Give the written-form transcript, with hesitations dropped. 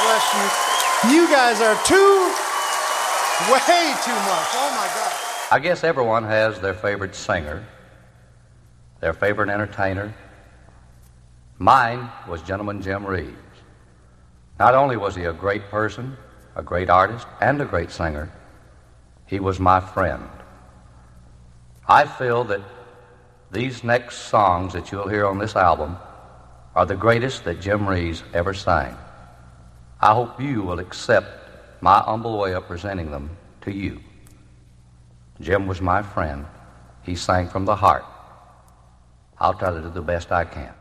bless you. You guys are way too much. Oh, my God. I guess everyone has their favorite singer, their favorite entertainer. Mine was Gentleman Jim Reeves. Not only was he a great person, a great artist, and a great singer, he was my friend. I feel that these next songs that you'll hear on this album are the greatest that Jim Reeves ever sang. I hope you will accept my humble way of presenting them to you. Jim was my friend. He sang from the heart. I'll try to do the best I can.